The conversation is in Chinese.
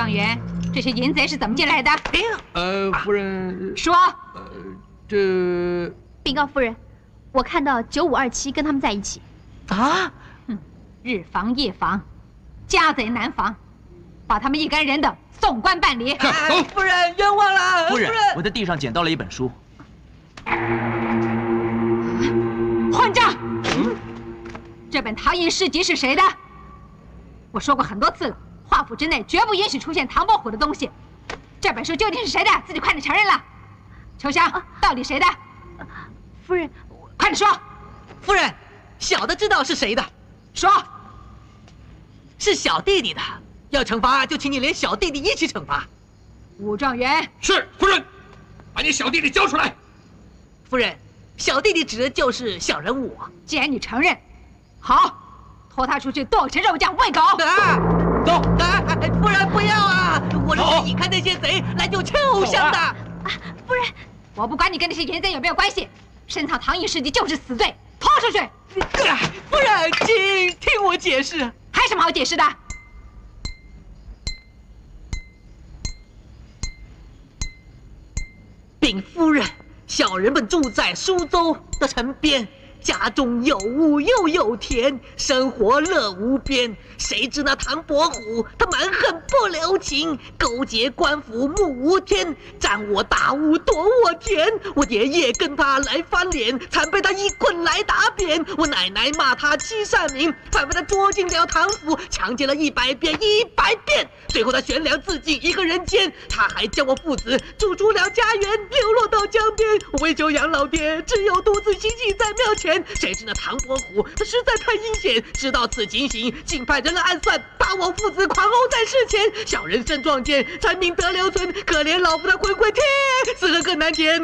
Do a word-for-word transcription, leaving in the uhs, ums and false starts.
状元，这些淫贼是怎么进来的？ 呃，夫人。 说。 呃，这。 禀告夫人，我看到九五二七跟他们在一起。 啊？哼，日防夜防，家贼难防，把他们一干人等送官办理。 哎，夫人冤枉了！ 夫人，我在地上捡到了一本书。 混账！嗯，这本《唐寅诗集》是谁的？我说过很多次了，华府之内绝不允许出现唐伯虎的东西。这本书究竟是谁的？自己快点承认了。秋香，啊、到底谁的？ 啊、夫人， 快点说。 夫人，小的知道是谁的。 说。 是小弟弟的。要惩罚就请你连小弟弟一起惩罚。 武状元。 是夫人，把你小弟弟交出来。 夫人，小弟弟指的就是小人我。 既然你承认，好，拖他出去剁成肉酱喂狗。 啊， 走！ 啊，夫人不要啊！我是引开那些贼来救秋香的。啊， 夫人，我不管你跟那些淫贼有没有关系，深藏唐寅诗集就是死罪，拖出去。 啊，夫人，请听我解释。 还有什么好解释的？ 禀夫人，小人们住在苏州的城边，家中有屋又有田，生活乐无边。谁知那唐伯虎他蛮横不留情，勾结官府目无天，占我大屋夺我田。我爷爷跟他来翻脸，惨被他一棍来打扁。我奶奶骂他欺善民，反被他捉进了唐府，强奸了一百遍一百遍。最后他悬梁自尽一个人间，他还将我父子逐出了家园，流落到江边。我为求养老爹，只有独自行乞在庙前。谁知那唐伯虎他实在太阴险，知道此情形，竟派人来暗算，把我父子狂殴在事前。小人身壮健，才明得留存，可怜老夫他魂归天，死得更难填。